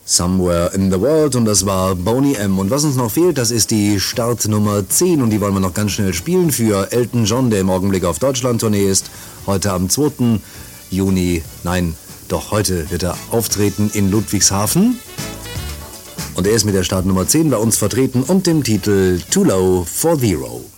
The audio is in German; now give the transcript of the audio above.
Somewhere in the World, und das war Boney M. Und was uns noch fehlt, das ist die Startnummer 10, und die wollen wir noch ganz schnell spielen für Elton John, der im Augenblick auf Deutschland-Tournee ist. Heute am 2. Juni, heute wird er auftreten in Ludwigshafen. Und er ist mit der Startnummer 10 bei uns vertreten und dem Titel Too Low for Zero.